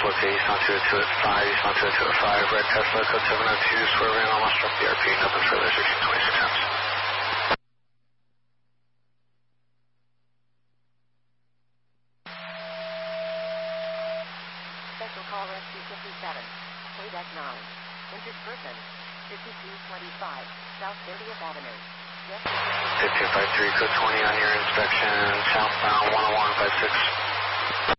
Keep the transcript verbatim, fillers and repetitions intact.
locate East on two oh two at five, East on two oh two at five, red Tesla, code seven oh two, swerving, almost struck the R P, nothing further, sixteen twenty-six cents. Special call rescue fifty-seven, Quebec nine, injured person, fifty-two twenty-five, South thirtieth Avenue. fifteen five three, code twenty on your inspection, southbound one oh one five six.